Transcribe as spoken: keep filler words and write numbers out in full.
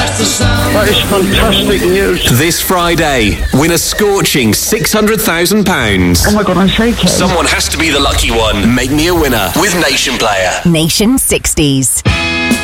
That's the sound. That is fantastic news. This Friday, win a scorching six hundred thousand pounds. Oh my God, I'm shaking. Someone has to be the lucky one. Make me a winner with Nation Player. Nation sixties.